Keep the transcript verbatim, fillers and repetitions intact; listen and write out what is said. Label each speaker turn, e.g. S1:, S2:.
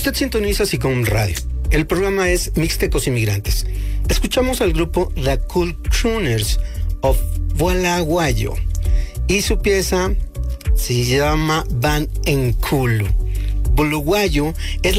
S1: Usted sintoniza Sicom Radio. El programa es Mixtecos Inmigrantes. Escuchamos al grupo The Cool Crooners of Bulawayo y su pieza se llama Van en Kulu. Bulawayo es la